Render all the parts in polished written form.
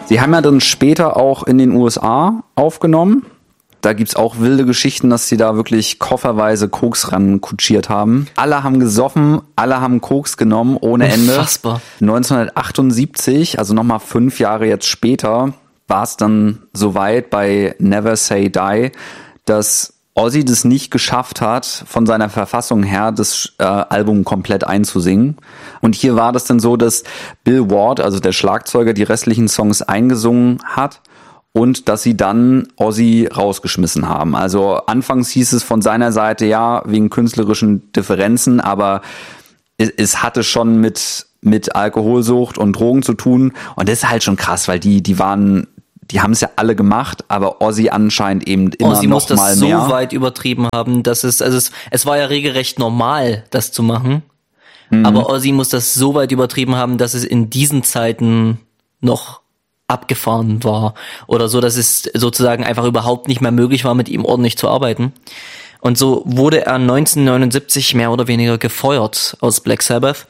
Sie haben ja dann später auch in den USA aufgenommen. Da gibt's auch wilde Geschichten, dass sie da wirklich kofferweise Koks ran kutschiert haben. Alle haben gesoffen, alle haben Koks genommen, ohne Ende. Unfassbar. 1978, also nochmal 5 Jahre jetzt später, war es dann soweit bei Never Say Die, dass Ozzy das nicht geschafft hat, von seiner Verfassung her das Album komplett einzusingen. Und hier war das dann so, dass Bill Ward, also der Schlagzeuger, die restlichen Songs eingesungen hat und dass sie dann Ozzy rausgeschmissen haben. Also anfangs hieß es von seiner Seite, ja, wegen künstlerischen Differenzen, aber es hatte schon mit Alkoholsucht und Drogen zu tun. Und das ist halt schon krass, weil die haben es ja alle gemacht, aber Ozzy anscheinend eben immer Ozzy noch mal mehr. Ozzy muss das so weit übertrieben haben, dass es war ja regelrecht normal, das zu machen. Aber Ozzy muss das so weit übertrieben haben, dass es in diesen Zeiten noch abgefahren war. Oder so, dass es sozusagen einfach überhaupt nicht mehr möglich war, mit ihm ordentlich zu arbeiten. Und so wurde er 1979 mehr oder weniger gefeuert aus Black Sabbath.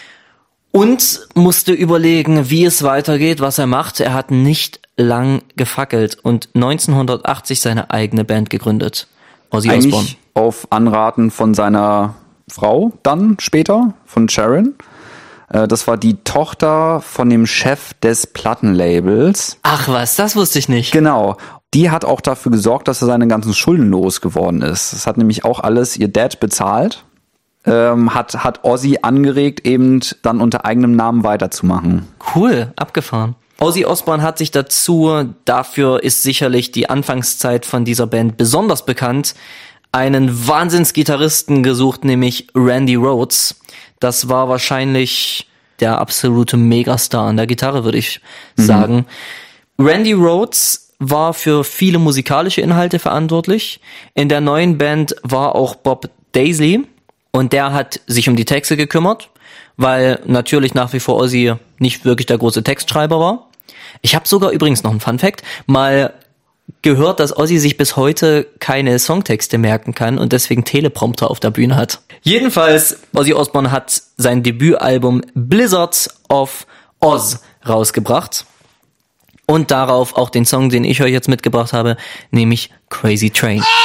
Und musste überlegen, wie es weitergeht, was er macht. Er hat nicht lang gefackelt und 1980 seine eigene Band gegründet. Ozzy Osbourne. Eigentlich auf Anraten von seiner Frau dann später, von Sharon. Das war die Tochter von dem Chef des Plattenlabels. Ach was, das wusste ich nicht. Genau. Die hat auch dafür gesorgt, dass er seine ganzen Schulden losgeworden ist. Das hat nämlich auch alles ihr Dad bezahlt. Hat Ozzy angeregt, eben dann unter eigenem Namen weiterzumachen. Cool, abgefahren. Ozzy Osbourne hat sich dafür ist sicherlich die Anfangszeit von dieser Band besonders bekannt, einen Wahnsinnsgitarristen gesucht, nämlich Randy Rhoads. Das war wahrscheinlich der absolute Megastar an der Gitarre, würde ich sagen. Randy Rhoads war für viele musikalische Inhalte verantwortlich. In der neuen Band war auch Bob Daisley und der hat sich um die Texte gekümmert, weil natürlich nach wie vor Ozzy nicht wirklich der große Textschreiber war. Ich habe sogar übrigens noch einen Funfact, mal gehört, dass Ozzy sich bis heute keine Songtexte merken kann und deswegen Teleprompter auf der Bühne hat. Jedenfalls, Ozzy Osbourne hat sein Debütalbum Blizzards of Oz rausgebracht und darauf auch den Song, den ich euch jetzt mitgebracht habe, nämlich Crazy Train.